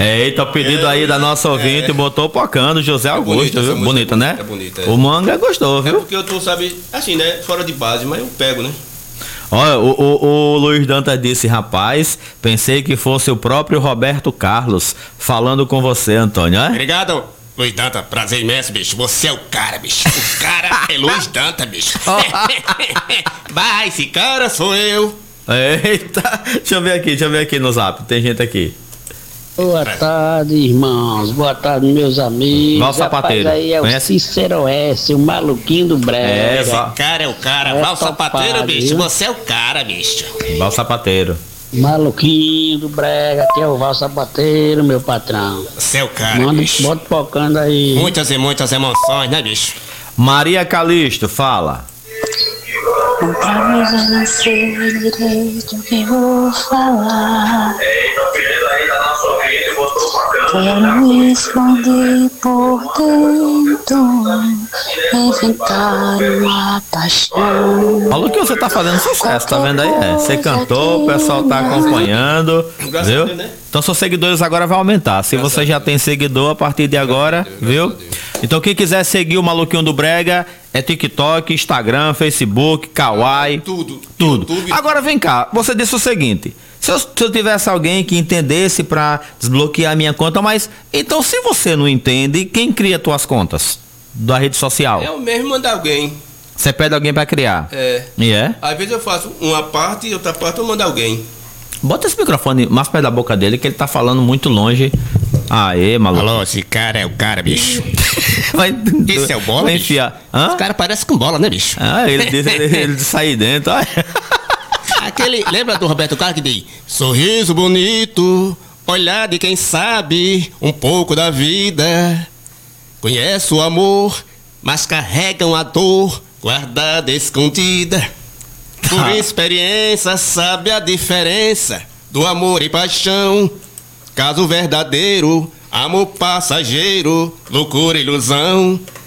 Eita, o pedido aí da nossa ouvinte botou pocando, José Augusto, viu? Bonita, né? É bonita. O Manga gostou, viu? É porque eu tô, sabe, assim, né? Fora de base, mas eu pego, né? Olha, o Luiz Dantas disse, rapaz, pensei que fosse o próprio Roberto Carlos falando com você, Antônio, é? Obrigado, Luiz Dantas. Prazer imenso, bicho. Você é o cara, bicho. O cara é Luiz Dantas, bicho. Vai, esse cara sou eu. Eita, deixa eu ver aqui no zap, tem gente aqui. Boa tarde, irmãos. Boa tarde, meus amigos. Val Sapateiro. Rapaz, aí é Conhece? o Cícero S, o maluquinho do Brega. Esse cara é o cara. É Val Sapateiro, topado, bicho. viu? Você é o cara, bicho. Val Sapateiro. Maluquinho do Brega, que é o Val Sapateiro, meu patrão. Você é o cara, Manda, bicho. bota pocando aí. Muitas e muitas emoções, né, bicho? Maria Calixto, fala. Outra vez eu não sei direito o que vou falar. Quero me esconder por dentro, inventar uma paixão. Falou que você tá fazendo sucesso, tá vendo aí? É, você cantou, o pessoal tá acompanhando, viu? Então seus seguidores agora vão aumentar. Se você já tem seguidor a partir de agora, viu? Então quem quiser seguir o Maluquinho do Brega, é TikTok, Instagram, Facebook, Kawaii, Tudo. tudo. YouTube. Agora vem cá, você disse o seguinte, se eu tivesse alguém que entendesse pra desbloquear a minha conta, mas então se você não entende, quem cria tuas contas da rede social? Eu mesmo mando alguém. Você pede alguém pra criar? É. E é? Às vezes eu faço uma parte e outra parte eu mando alguém. Bota esse microfone mais perto da boca dele, que ele tá falando muito longe. Aê, maluco. Alô, esse cara é o cara, bicho. Vai, Esse é o bola, vai bicho? enfiar. Hã? Esse cara parece com bola, né, bicho? Ah, ele disse ele de sair dentro. Ai. Aquele, lembra do Roberto Carlos que diz: sorriso bonito, olhar de quem sabe um pouco da vida. Conhece o amor, mas carregam a dor guardada escondida. Por experiência sabe a diferença do amor e paixão. Caso verdadeiro, amor passageiro, loucura e ilusão.